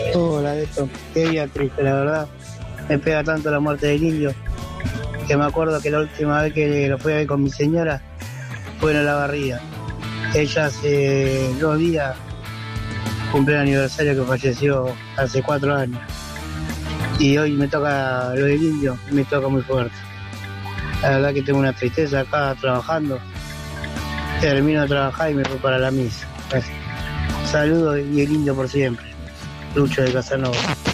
Hola, esto, qué día triste, la verdad. Me pega tanto la muerte del indio que me acuerdo que la última vez que lo fui a ver con mi señora fue en la barría. Ella hace 2 días cumplió el aniversario que falleció hace 4 años. Y hoy me toca lo del indio y me toca muy fuerte. La verdad que tengo una tristeza acá trabajando. Termino de trabajar y me voy para la misa. Saludos y el indio por siempre. Lucho de Casanova.